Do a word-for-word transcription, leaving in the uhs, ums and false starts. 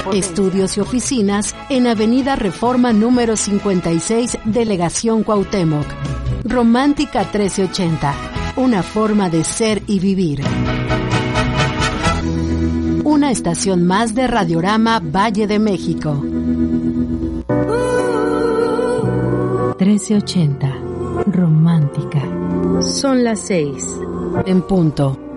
Estudios y oficinas en Avenida Reforma número cincuenta y seis, Delegación Cuauhtémoc. Romántica trece ochenta, una forma de ser y vivir. Una estación más de Radiorama Valle de México. trece ochenta, romántica. Son las seis. En punto.